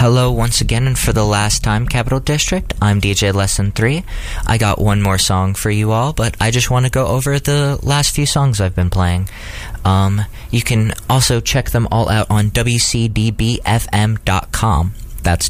Hello once again, and for the last time, Capital District. I'm DJ Lesson 3. I got one more song for you all, but I just want to go over the last few songs I've been playing. You can also check them all out on WCDBFM.com. That's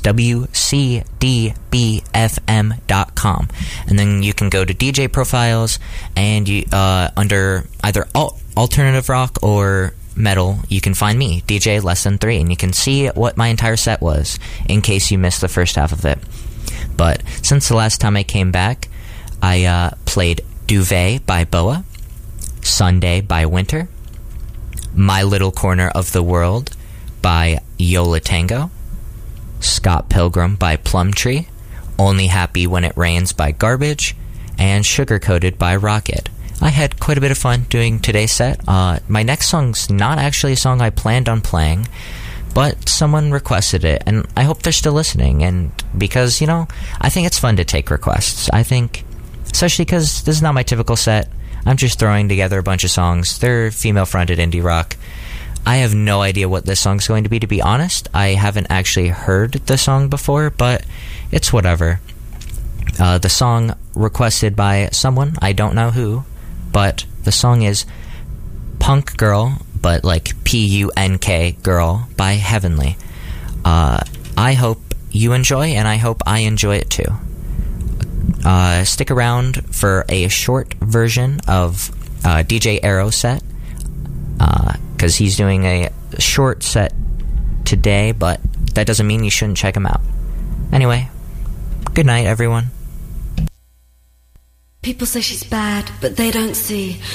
WCDBFM.com. And then you can go to DJ Profiles, and you, under either alternative rock or metal, you can find me, DJ Lesson 3, and you can see what my entire set was, in case you missed the first half of it. But since the last time I came back, I played Duvet by Boa, Sunday by Winter, My Little Corner of the World by Yola Tango, Scott Pilgrim by Plumtree, Only Happy When It Rains by Garbage, and Sugar Coated by Rocket. I had quite a bit of fun doing today's set. My next song's not actually a song I planned on playing, but someone requested it, and I hope they're still listening. And because, you know, I think it's fun to take requests. I think, especially because this is not my typical set. I'm just throwing together a bunch of songs. They're female-fronted indie rock. I have no idea what this song's going to be honest. I haven't actually heard the song before, but it's whatever. The song requested by someone, I don't know who, but the song is Punk Girl, but like P-U-N-K Girl by Heavenly. I hope you enjoy, and I hope I enjoy it too. Stick around for a short version of DJ Arrow set, because he's doing a short set today, but that doesn't mean you shouldn't check him out. Anyway, good night, everyone. People say she's bad, but they don't see